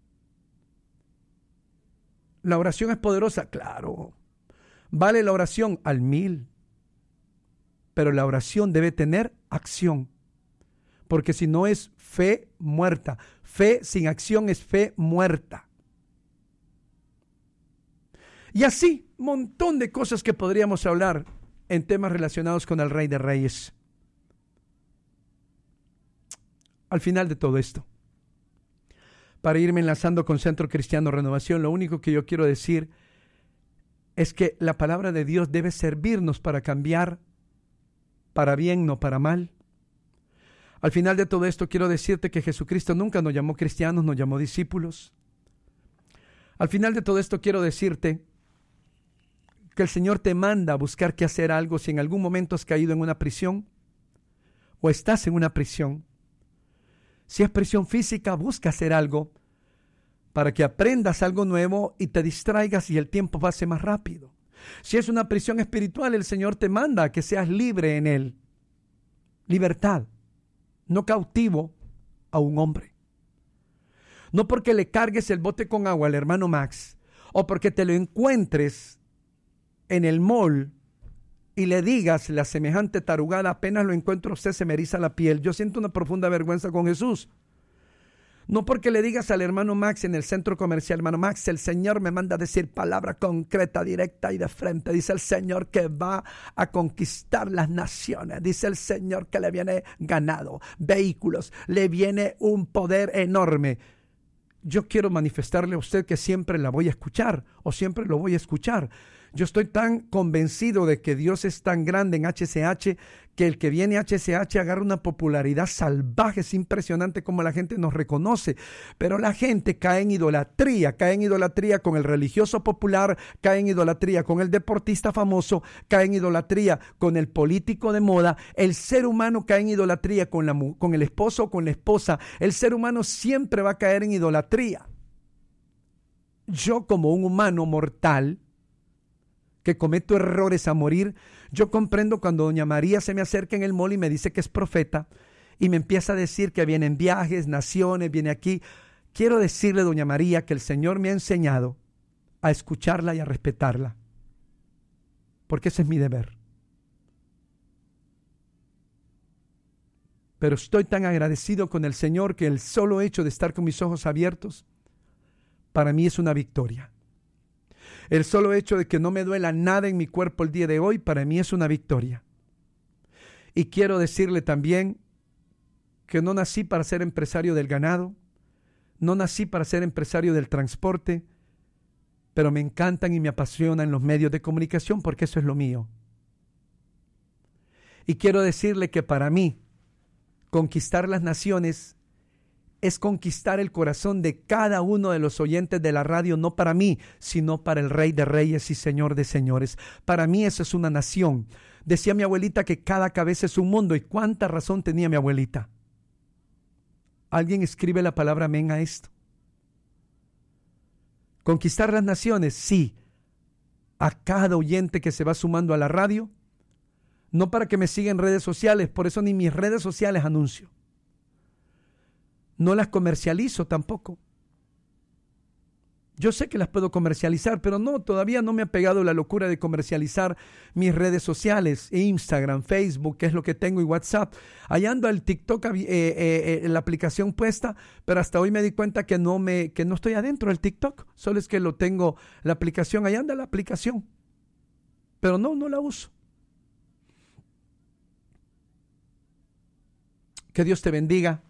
La oración es poderosa, claro. Vale la oración al mil. Pero la oración debe tener acción. Porque si no es fe muerta. Fe sin acción es fe muerta. Y así, un montón de cosas que podríamos hablar en temas relacionados con el Rey de Reyes. Al final de todo esto, para irme enlazando con Centro Cristiano Renovación, lo único que yo quiero decir es que la palabra de Dios debe servirnos para cambiar, para bien, no para mal. Al final de todo esto quiero decirte que Jesucristo nunca nos llamó cristianos, nos llamó discípulos. Al final de todo esto quiero decirte que el Señor te manda a buscar que hacer algo si en algún momento has caído en una prisión o estás en una prisión. Si es prisión física, busca hacer algo para que aprendas algo nuevo y te distraigas y el tiempo pase más rápido. Si es una prisión espiritual, el Señor te manda a que seas libre en Él. Libertad, no cautivo a un hombre. No porque le cargues el bote con agua al hermano Max o porque te lo encuentres en el mall y le digas la semejante tarugada, apenas lo encuentro, usted se me eriza la piel. Yo siento una profunda vergüenza con Jesús. No porque le digas al hermano Max en el centro comercial, hermano Max, el Señor me manda a decir palabra concreta, directa y de frente. Dice el Señor que va a conquistar las naciones. Dice el Señor que le viene ganado, vehículos, le viene un poder enorme. Yo quiero manifestarle a usted que siempre la voy a escuchar o siempre lo voy a escuchar. Yo estoy tan convencido de que Dios es tan grande en H C H que el que viene a H C H agarra una popularidad salvaje. Es impresionante cómo la gente nos reconoce, pero la gente cae en idolatría, cae en idolatría con el religioso popular, cae en idolatría con el deportista famoso, cae en idolatría con el político de moda. El ser humano cae en idolatría con, la, con el esposo o con la esposa. El ser humano siempre va a caer en idolatría. Yo, como un humano mortal que cometo errores a morir, yo comprendo cuando doña María se me acerca en el mall y me dice que es profeta y me empieza a decir que viene en viajes, naciones, viene aquí. Quiero decirle, doña María, que el Señor me ha enseñado a escucharla y a respetarla, porque ese es mi deber. Pero estoy tan agradecido con el Señor que el solo hecho de estar con mis ojos abiertos, para mí es una victoria. El solo hecho de que no me duela nada en mi cuerpo el día de hoy, para mí es una victoria. Y quiero decirle también que no nací para ser empresario del ganado, no nací para ser empresario del transporte, pero me encantan y me apasionan los medios de comunicación porque eso es lo mío. Y quiero decirle que para mí, conquistar las naciones es conquistar el corazón de cada uno de los oyentes de la radio, no para mí, sino para el Rey de Reyes y Señor de Señores. Para mí eso es una nación. Decía mi abuelita que cada cabeza es un mundo, y cuánta razón tenía mi abuelita. ¿Alguien escribe la palabra amén a esto? Conquistar las naciones, sí. A cada oyente que se va sumando a la radio, no para que me siga en redes sociales, por eso ni mis redes sociales anuncio. No las comercializo tampoco. Yo sé que las puedo comercializar, pero no, todavía no me ha pegado la locura de comercializar mis redes sociales, Instagram, Facebook, que es lo que tengo, y WhatsApp. Allá ando el TikTok, eh, eh, eh, la aplicación puesta, pero hasta hoy me di cuenta que no, me, que no estoy adentro del TikTok, solo es que lo tengo, la aplicación, allá anda la aplicación, pero no, no la uso. Que Dios te bendiga.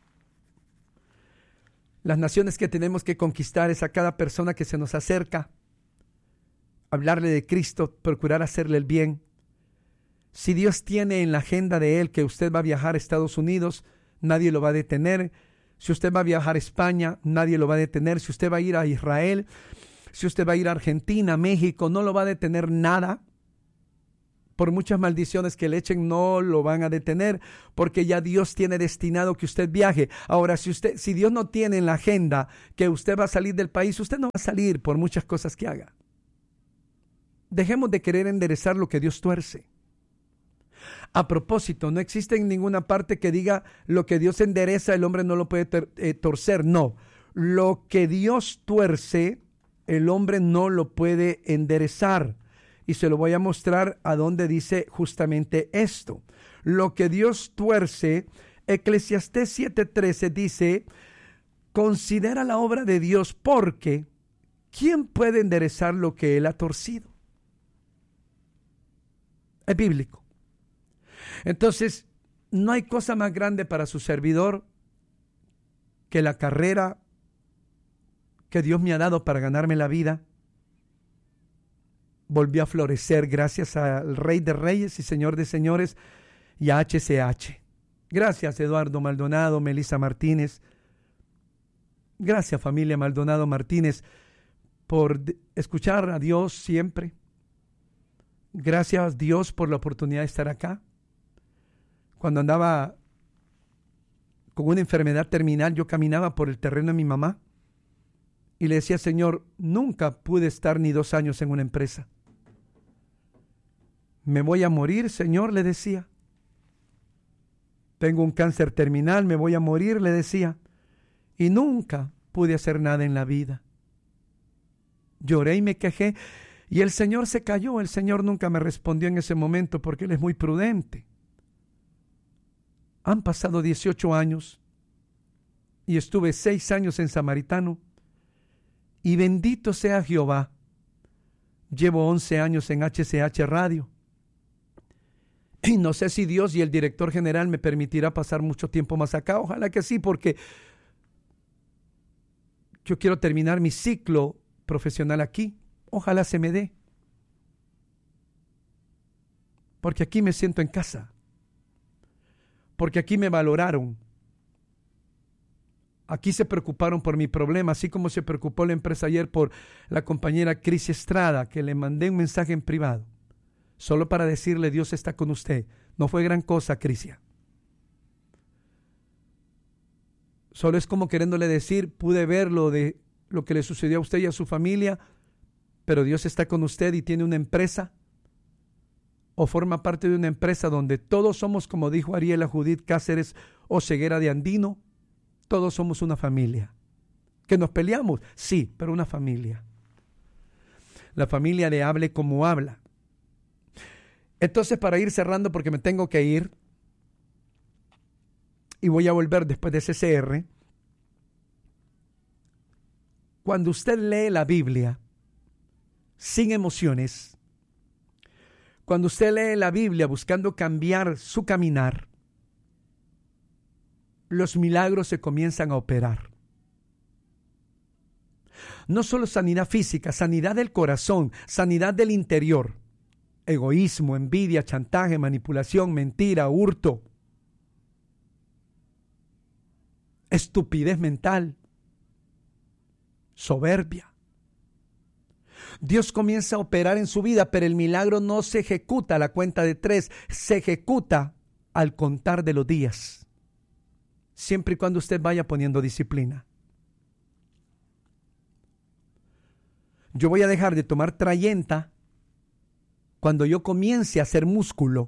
Las naciones que tenemos que conquistar es a cada persona que se nos acerca, hablarle de Cristo, procurar hacerle el bien. Si Dios tiene en la agenda de Él que usted va a viajar a Estados Unidos, nadie lo va a detener. Si usted va a viajar a España, nadie lo va a detener. Si usted va a ir a Israel, si usted va a ir a Argentina, México, no lo va a detener nada. Por muchas maldiciones que le echen, no lo van a detener, porque ya Dios tiene destinado que usted viaje. Ahora, si usted, si Dios no tiene en la agenda que usted va a salir del país, usted no va a salir por muchas cosas que haga. Dejemos de querer enderezar lo que Dios tuerce. A propósito, no existe en ninguna parte que diga lo que Dios endereza, el hombre no lo puede ter, eh, torcer. No, lo que Dios tuerce, el hombre no lo puede enderezar. Y se lo voy a mostrar a donde dice justamente esto. Lo que Dios tuerce, Eclesiastés siete trece dice, considera la obra de Dios porque ¿quién puede enderezar lo que Él ha torcido? Es bíblico. Entonces, no hay cosa más grande para su servidor que la carrera que Dios me ha dado para ganarme la vida. Volví a florecer gracias al Rey de Reyes y Señor de Señores y a H C H. Gracias, Eduardo Maldonado, Melissa Martínez. Gracias, familia Maldonado Martínez, por escuchar a Dios siempre. Gracias, Dios, por la oportunidad de estar acá. Cuando andaba con una enfermedad terminal, yo caminaba por el terreno de mi mamá y le decía, Señor, nunca pude estar ni dos años en una empresa. Me voy a morir, Señor, le decía. Tengo un cáncer terminal, me voy a morir, le decía. Y nunca pude hacer nada en la vida. Lloré y me quejé y el Señor se calló. El Señor nunca me respondió en ese momento porque Él es muy prudente. Han pasado dieciocho años y estuve seis años en Samaritano y bendito sea Jehová. Llevo once años en H C H Radio y no sé si Dios y el director general me permitirá pasar mucho tiempo más acá. Ojalá que sí, porque yo quiero terminar mi ciclo profesional aquí. Ojalá se me dé, porque aquí me siento en casa. Porque aquí me valoraron. Aquí se preocuparon por mi problema, así como se preocupó la empresa ayer por la compañera Cris Estrada, que le mandé un mensaje en privado, solo para decirle, Dios está con usted. No fue gran cosa, Crisia. Solo es como queriéndole decir, pude ver lo de lo que le sucedió a usted y a su familia, pero Dios está con usted y tiene una empresa, o forma parte de una empresa donde todos somos, como dijo Ariela Judith Cáceres Oseguera de Andino, todos somos una familia. ¿Que nos peleamos? Sí, pero una familia. La familia de hable como habla. Entonces, para ir cerrando, porque me tengo que ir, y voy a volver después de C C R, cuando usted lee la Biblia sin emociones, cuando usted lee la Biblia buscando cambiar su caminar, los milagros se comienzan a operar. No solo sanidad física, sanidad del corazón, sanidad del interior. Egoísmo, envidia, chantaje, manipulación, mentira, hurto, estupidez mental, soberbia. Dios comienza a operar en su vida, pero el milagro no se ejecuta a la cuenta de tres, se ejecuta al contar de los días, siempre y cuando usted vaya poniendo disciplina. Yo voy a dejar de tomar Trayenta cuando yo comience a hacer músculo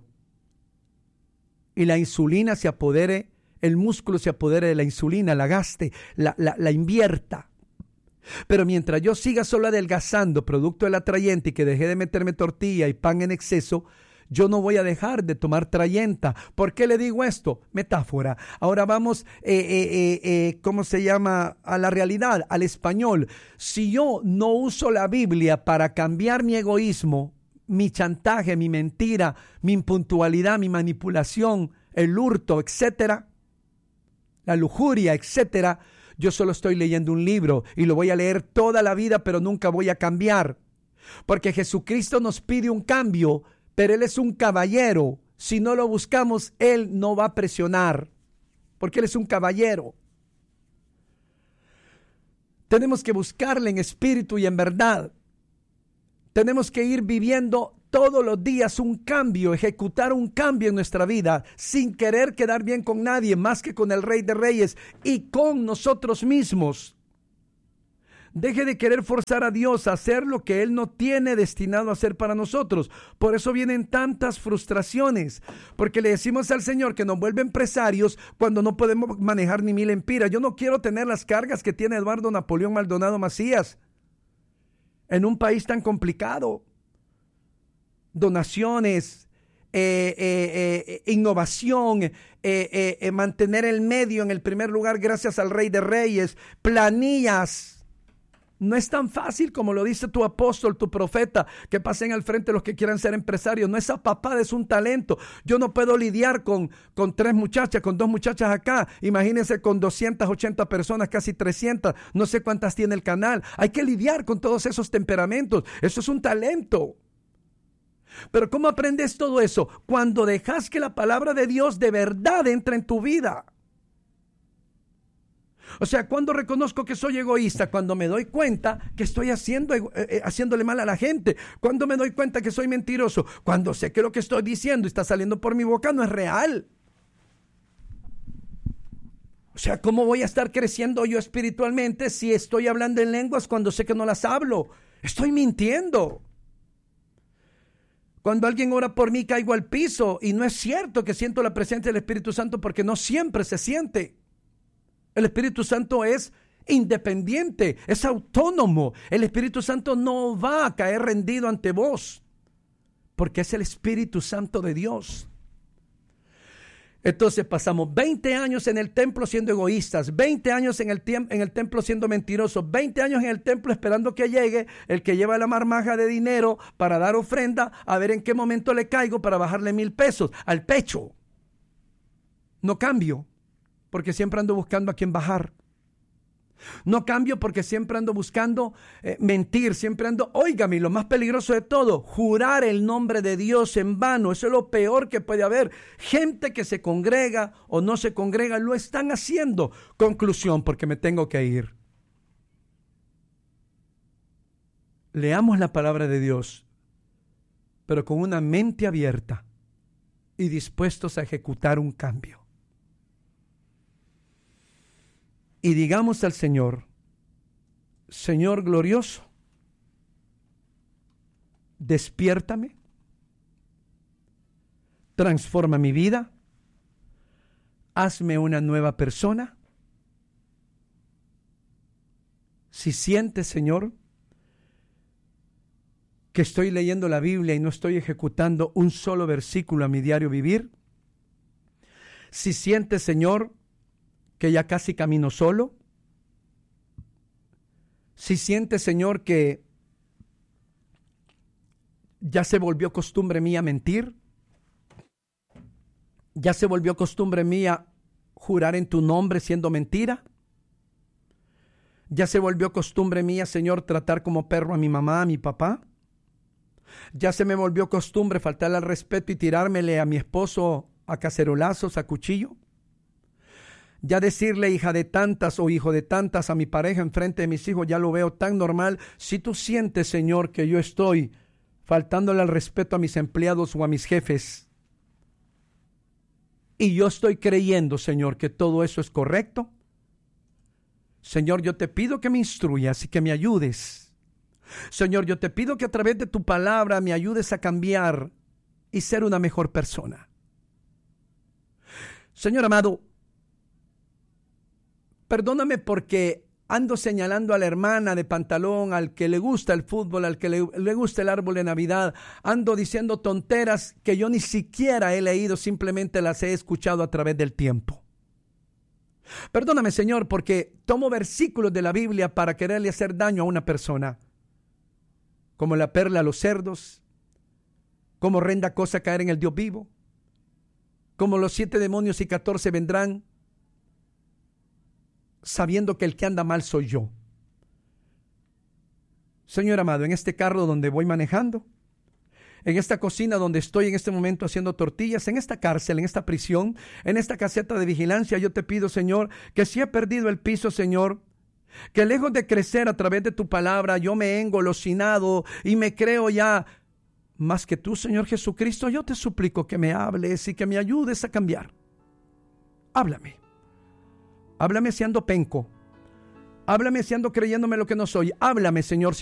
y la insulina se apodere, el músculo se apodere de la insulina, la gaste, la, la, la invierta. Pero mientras yo siga solo adelgazando producto de la Trayenta y que dejé de meterme tortilla y pan en exceso, yo no voy a dejar de tomar Trayenta. ¿Por qué le digo esto? Metáfora. Ahora vamos, eh, eh, eh, eh, ¿cómo se llama? A la realidad, al español. Si yo no uso la Biblia para cambiar mi egoísmo, mi chantaje, mi mentira, mi impuntualidad, mi manipulación, el hurto, etcétera, la lujuria, etcétera, yo solo estoy leyendo un libro y lo voy a leer toda la vida, pero nunca voy a cambiar. Porque Jesucristo nos pide un cambio, pero Él es un caballero. Si no lo buscamos, Él no va a presionar. porque Él es un caballero. Tenemos que buscarle en espíritu y en verdad. Tenemos que ir viviendo todos los días un cambio, ejecutar un cambio en nuestra vida, sin querer quedar bien con nadie, más que con el Rey de Reyes y con nosotros mismos. Deje de querer forzar a Dios a hacer lo que Él no tiene destinado a hacer para nosotros. Por eso vienen tantas frustraciones, porque le decimos al Señor que nos vuelve empresarios cuando no podemos manejar ni mil empiras. Yo no quiero tener las cargas que tiene Eduardo Napoleón Maldonado Macías en un país tan complicado. Donaciones, eh, eh, eh, innovación, eh, eh, eh, mantener el medio en el primer lugar gracias al Rey de Reyes, planillas. No es tan fácil como lo dice tu apóstol, tu profeta, que pasen al frente los que quieran ser empresarios. No, esa papada es un talento. Yo no puedo lidiar con, con tres muchachas, con dos muchachas acá. Imagínense con doscientas ochenta personas, casi trescientas. No sé cuántas tiene el canal. Hay que lidiar con todos esos temperamentos. Eso es un talento. Pero ¿cómo aprendes todo eso? Cuando dejas que la palabra de Dios de verdad entre en tu vida. O sea, cuando reconozco que soy egoísta, cuando me doy cuenta que estoy haciendo, eh, haciéndole mal a la gente, cuando me doy cuenta que soy mentiroso, cuando sé que lo que estoy diciendo y está saliendo por mi boca no es real. O sea, ¿cómo voy a estar creciendo yo espiritualmente si estoy hablando en lenguas cuando sé que no las hablo? Estoy mintiendo. Cuando alguien ora por mí, caigo al piso y no es cierto que siento la presencia del Espíritu Santo porque no siempre se siente. El Espíritu Santo es independiente, es autónomo. El Espíritu Santo no va a caer rendido ante vos, porque es el Espíritu Santo de Dios. Entonces pasamos veinte años en el templo siendo egoístas, veinte años en el, en el templo siendo mentirosos, veinte años en el templo esperando que llegue el que lleva la marmaja de dinero para dar ofrenda, a ver en qué momento le caigo para bajarle mil pesos al pecho. No cambio, porque siempre ando buscando a quién bajar. No cambio porque siempre ando buscando eh, mentir, siempre ando, óigame, lo más peligroso de todo, jurar el nombre de Dios en vano. Eso es lo peor que puede haber. Gente que se congrega o no se congrega, lo están haciendo. Conclusión, porque me tengo que ir. Leamos la palabra de Dios, pero con una mente abierta y dispuestos a ejecutar un cambio. Y digamos al Señor, Señor glorioso, despiértame, transforma mi vida, hazme una nueva persona. Si sientes, Señor, que estoy leyendo la Biblia y no estoy ejecutando un solo versículo a mi diario vivir, si sientes, Señor, que ya casi camino solo, si sientes, Señor, que ya se volvió costumbre mía mentir, ya se volvió costumbre mía jurar en tu nombre siendo mentira, ya se volvió costumbre mía, Señor, tratar como perro a mi mamá, a mi papá, ya se me volvió costumbre faltarle al respeto y tirármele a mi esposo a cacerolazos, a cuchillo. Ya decirle hija de tantas o hijo de tantas a mi pareja enfrente de mis hijos, ya lo veo tan normal. Si tú sientes, Señor, que yo estoy faltándole al respeto a mis empleados o a mis jefes, y yo estoy creyendo, Señor, que todo eso es correcto, Señor, yo te pido que me instruyas y que me ayudes. Señor, yo te pido que a través de tu palabra me ayudes a cambiar y ser una mejor persona. Señor amado, perdóname porque ando señalando a la hermana de pantalón, al que le gusta el fútbol, al que le, le gusta el árbol de Navidad. Ando diciendo tonteras que yo ni siquiera he leído, simplemente las he escuchado a través del tiempo. Perdóname, Señor, porque tomo versículos de la Biblia para quererle hacer daño a una persona. Como la perla a los cerdos, como horrenda cosa caer en el Dios vivo, como los siete demonios y catorce vendrán, sabiendo que el que anda mal soy yo. Señor amado, en este carro donde voy manejando, en esta cocina donde estoy en este momento haciendo tortillas, en esta cárcel, en esta prisión, en esta caseta de vigilancia, yo te pido, Señor, que si he perdido el piso, Señor, que lejos de crecer a través de tu palabra, yo me he engolosinado y me creo ya más que tú, Señor Jesucristo. Yo te suplico que me hables y que me ayudes a cambiar. Háblame. Háblame si ando penco. Háblame si ando creyéndome lo que no soy. Háblame, Señor, si